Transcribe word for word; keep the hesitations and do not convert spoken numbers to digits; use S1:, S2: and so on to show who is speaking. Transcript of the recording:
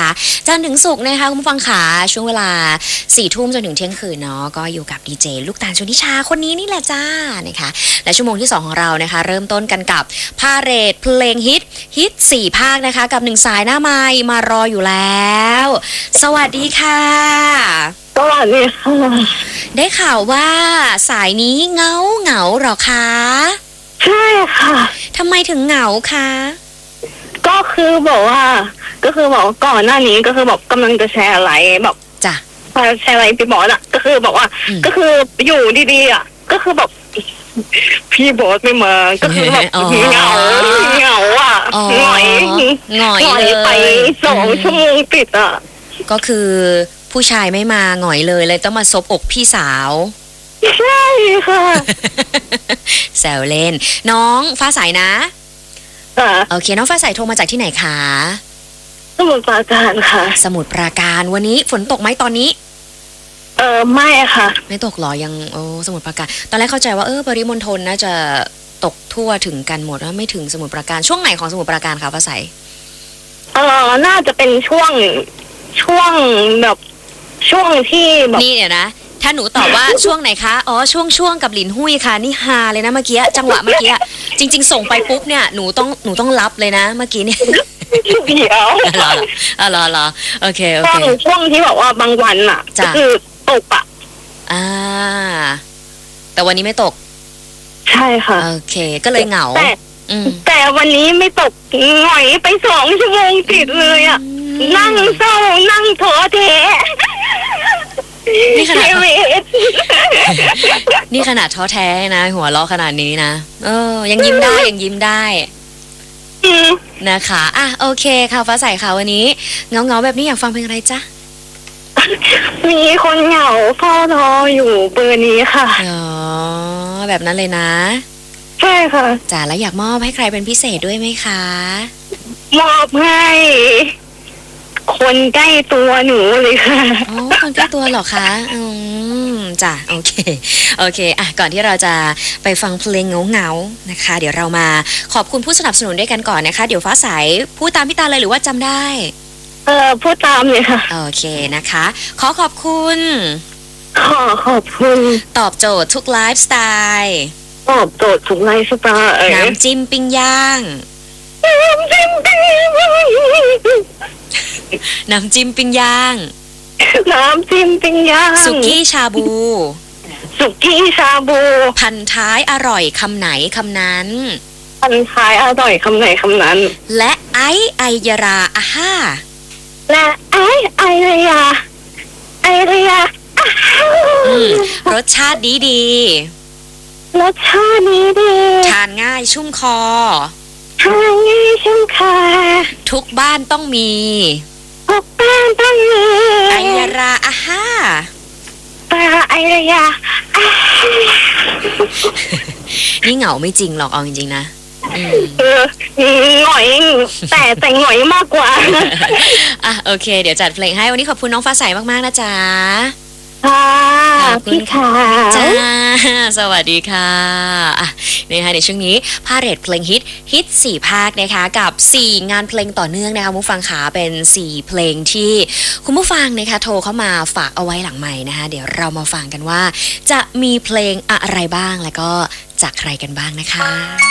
S1: นะคะจันทร์ถึงศุกร์นะคะคุณผู้ฟังขาช่วงเวลาสี่ทุ่มจนถึงเที่ยงคืนเนาะก็อยู่กับดีเจลูกตาลชนิชาคนนี้นี่แหละจ้านะคะและชั่วโมงที่สองของเรานะคะเริ่มต้นกันกับพาเหรดเพลงฮิตฮิตสี่ภาคนะคะกับหนึ่งสายหน้าไมค์มารออยู่แล้วสวัสดีค่ะ
S2: สวัสดีค่ะ
S1: ได้ข่าวว่าสายนี้เงาเหงาหรอคะ
S2: ใช่ค่ะ
S1: ทำไมถึงเหงาคะ
S2: ก็คือบอกว่าก็คือบอกก่อนหน้านี้ก็คือบอกกำลังจะแชร์อะไรแบบ
S1: จ้ะ
S2: แชร์อะไรพี่บอสอ่ะก็คือบอกว่าก็คืออยู่ดีๆอ่ะก็คือแบบพี่บอสไม่มาก็คือแบบเหงาเหงาอ่ะหงอย
S1: หงอยเลย
S2: ไปสองชั่วโมงติดอ่ะ
S1: ก็คือผู้ชายไม่มาหงอยเลยเลยต้องมาซบอกพี่สาว
S2: ใช่ค่ะ
S1: แซวเล่นน้องฟ้าใสนะโอเคน้องฟ้าใสโทรมาจากที่ไหนคะ
S2: สมุทรปราการค่ะ
S1: สมุทรปราการวันนี้ฝนตกไหมตอนนี้
S2: เออไม่ค่ะ
S1: ไม่ตกหรอยังโอ้สมุทรปราการตอนแรกเข้าใจว่าเออปริมณฑลน่าจะตกทั่วถึงกันหมดว่าไม่ถึงสมุทรปราการช่วงไหนของสมุทรปราการคะฟ้าใส
S2: เออน่าจะเป็นช่วงช่วงแบบช่วงที่แบบ
S1: นี่เนี่ยนะถ้าหนูตอบว่าช่วงไหนคะอ๋อช่วงช่วงกับหลินหุ้ยค่ะนี่ฮาเลยนะเมื่อกี้จังหวะเมื่อกี้จริงๆส่งไปปุ๊บเนี่ยหนูต้องหนูต้องรับเลยนะเมื่อกี้เนี่ย
S2: เดี๋ยว
S1: รอรอรอรอโอเคโอเค
S2: ช่วงที่บอกว่าบางวันอ่ะก็คือตกอ่ะ
S1: อ่าแต่วันนี้ไม่ตก
S2: ใช่ค่ะ
S1: โอเคก็เลยเหงา
S2: แต่แต่วันนี้ไม่ตกหน่อยไปสองชั่วโมงติดเลยอ่ะนั่งเศร้านั่งท้อแท้
S1: นี่ขนาดนี่ขนาดท้อแท้นะหัวเราะขนาดนี้นะเออยังยิ้มได้ยังยิ้มได้นะคะอ่ะโอเคค่ะฟ้าใสค่ะวันนี้เงาเงาแบบนี้อยากฟังเพลงอะไรจ๊ะ
S2: มีคนเหงาเฝ้ารออยู่เบอร์นี้ค่ะ
S1: อ๋อแบบนั้นเลยนะ
S2: ใช่ค่ะ
S1: จ๋าแล้วอยากมอบให้ใครเป็นพิเศษด้วยไหมคะ
S2: มอบให้คนใกล้ตัวหนูเลยค่ะ
S1: อ๋อคนใกล้ตัวเหรอคะอืมจ้ะโอเคโอเคอ่ะก่อนที่เราจะไปฟังเพลงเงาๆนะคะเดี๋ยวเรามาขอบคุณผู้สนับสนุนด้วยกันก่อนนะคะเดี๋ยวฟ้าใสพูดตามพี่ตาเลยหรือว่าจำได้
S2: เออพูดตามเลยค่ะ
S1: โอเคนะคะขอขอบคุณ
S2: ขอขอบคุณ
S1: ตอบโจทย์ทุกไลฟ์สไตล์
S2: ตอบโจทย์ทุกไลฟ์สไตล์
S1: น้ำจิ้มปิ้งย่าง
S2: น้ำจิ้มปิ้งย่าง
S1: น้ำจิ้มปิ้งย่าง
S2: น้ำจิ้มปิ้งย่าง
S1: สุกี้ชาบู
S2: สุกี้ชาบู
S1: พันท้ายอร่อยคำไหนคำนั้น
S2: พันท้ายอร่อยคำไหนคำนั้น
S1: และไอไอยาราอาฮ่า
S2: และไอไอยาไอยาร
S1: สชาติดีดี
S2: รสชาติดีดี
S1: ทานง่ายชุ่มคอ
S2: ทานง่ายชุ่มคอ
S1: ทุกบ้านต้องมี
S2: ทุกบ้านต้องมี
S1: ไอยาราอาฮ่า
S2: ปลาไอยา
S1: นี่เหงาไม่จริงหรอกเอาจริงๆนะ
S2: เออหงอยแต่แต่หงอยมากกว่า
S1: อ่ะโอเคเดี๋ยวจัดเพลงให้วันนี้ขอบคุณน้องฟ้าใสมากๆนะจ๊ะ
S2: ค่ะพี่ค่ะ
S1: จ้าสวัสดีค่ะอ่ะนะคะในช่วงนี้พาเหรดเพลงฮิตฮิตสี่ภาคนะคะกับสี่งานเพลงต่อเนื่องนะคะคุณผู้ฟังขาเป็นสี่เพลงที่คุณผู้ฟังนะคะโทรเข้ามาฝากเอาไว้หลังใหม่นะคะเดี๋ยวเรามาฟังกันว่าจะมีเพลงอะไรบ้างแล้วก็จากใครกันบ้างนะคะ